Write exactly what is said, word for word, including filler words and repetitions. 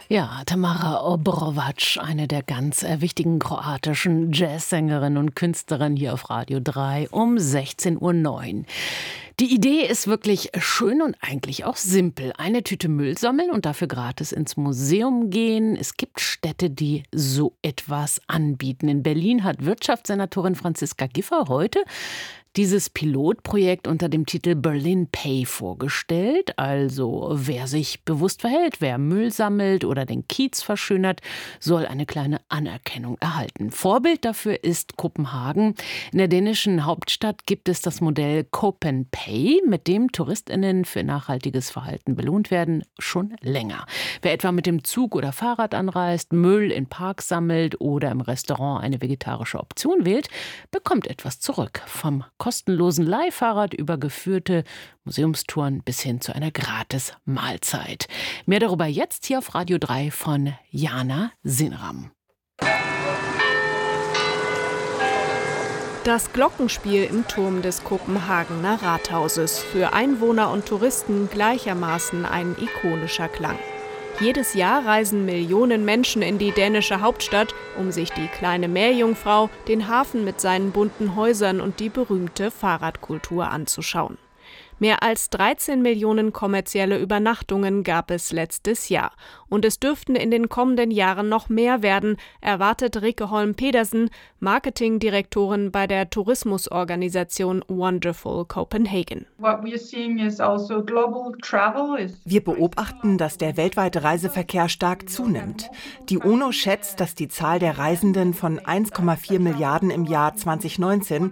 Ja, Tamara Obrovac, eine der ganz äh, wichtigen kroatischen Jazzsängerinnen und Künstlerinnen hier auf Radio drei um sechzehn Uhr neun. Die Idee ist wirklich schön und eigentlich auch simpel. Eine Tüte Müll sammeln und dafür gratis ins Museum gehen. Es gibt Städte, die so etwas anbieten. In Berlin hat Wirtschaftssenatorin Franziska Giffey heute dieses Pilotprojekt unter dem Titel Berlin Pay vorgestellt. Also wer sich bewusst verhält, wer Müll sammelt oder den Kiez verschönert, soll eine kleine Anerkennung erhalten. Vorbild dafür ist Kopenhagen. In der dänischen Hauptstadt gibt es das Modell Copen Pay, mit dem TouristInnen für nachhaltiges Verhalten belohnt werden, schon länger. Wer etwa mit dem Zug oder Fahrrad anreist, Müll in Parks sammelt oder im Restaurant eine vegetarische Option wählt, bekommt etwas zurück. Vom kostenlosen Leihfahrrad über geführte Museumstouren bis hin zu einer Gratis-Mahlzeit. Mehr darüber jetzt hier auf Radio drei von Jana Sinram. Das Glockenspiel im Turm des Kopenhagener Rathauses. Für Einwohner und Touristen gleichermaßen ein ikonischer Klang. Jedes Jahr reisen Millionen Menschen in die dänische Hauptstadt, um sich die kleine Meerjungfrau, den Hafen mit seinen bunten Häusern und die berühmte Fahrradkultur anzuschauen. Mehr als dreizehn Millionen kommerzielle Übernachtungen gab es letztes Jahr. Und es dürften in den kommenden Jahren noch mehr werden, erwartet Rikke Holm Pedersen, Marketingdirektorin bei der Tourismusorganisation Wonderful Copenhagen. Wir beobachten, dass der weltweite Reiseverkehr stark zunimmt. Die UNO schätzt, dass die Zahl der Reisenden von eins Komma vier Milliarden im Jahr zwanzig neunzehn